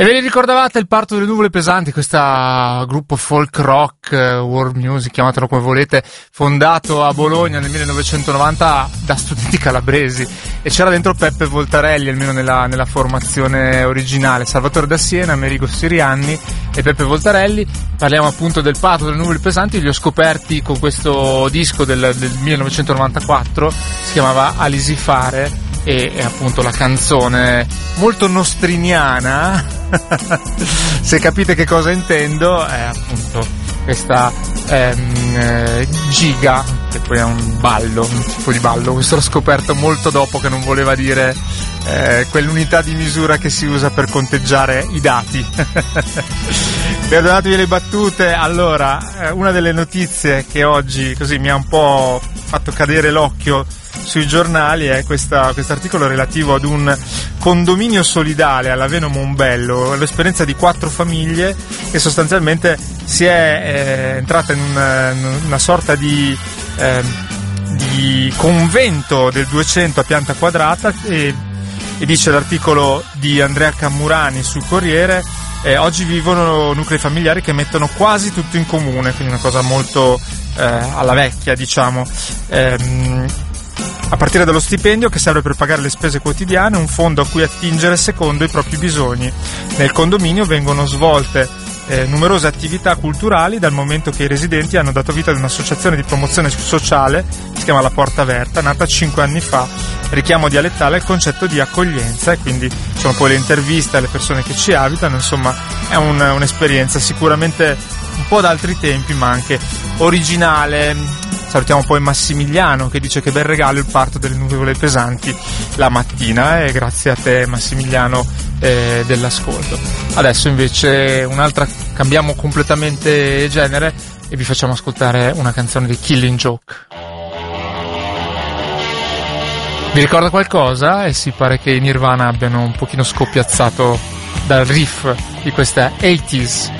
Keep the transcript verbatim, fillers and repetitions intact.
E ve li ricordavate il parto delle nuvole pesanti, questo gruppo folk rock, world music, chiamatelo come volete, fondato a Bologna nel millenovecentonovanta da studenti calabresi, e c'era dentro Peppe Voltarelli, almeno nella, nella formazione originale, Salvatore da Siena, Amerigo Sirianni e Peppe Voltarelli. Parliamo appunto del parto delle nuvole pesanti, li ho scoperti con questo disco del, del millenovecentonovantaquattro, si chiamava Alisifare, e, e appunto la canzone molto nostriniana se capite che cosa intendo, è appunto questa ehm, eh, giga, che poi è un ballo, un tipo di ballo. Questo l'ho scoperto molto dopo, che non voleva dire eh, quell'unità di misura che si usa per conteggiare i dati. Perdonatevi le battute. Allora, eh, una delle notizie che oggi così mi ha un po' fatto cadere l'occhio sui giornali è questa, quest'articolo relativo ad un condominio solidale all'Aveno Monbello, l'esperienza di quattro famiglie che sostanzialmente si è eh, entrata in una, una sorta di, eh, di convento del duecento a pianta quadrata, e, e dice l'articolo di Andrea Cammurani sul Corriere: eh, oggi vivono nuclei familiari che mettono quasi tutto in comune, quindi una cosa molto eh, alla vecchia, diciamo. Ehm, a partire dallo stipendio, che serve per pagare le spese quotidiane, un fondo a cui attingere secondo i propri bisogni. Nel condominio vengono svolte eh, numerose attività culturali, dal momento che i residenti hanno dato vita ad un'associazione di promozione sociale che si chiama La Porta Verta, nata cinque anni fa, richiamo dialettale al concetto di accoglienza, e quindi sono poi le interviste alle persone che ci abitano. Insomma, è un, un'esperienza sicuramente un po' da altri tempi, ma anche originale. Salutiamo poi Massimiliano, che dice: che bel regalo il parto delle nuvole pesanti la mattina, e grazie a te Massimiliano eh, dell'ascolto. Adesso invece un'altra, cambiamo completamente genere e vi facciamo ascoltare una canzone di Killing Joke. Vi ricorda qualcosa? E si pare che i Nirvana abbiano un pochino scoppiazzato dal riff di questa ottanta.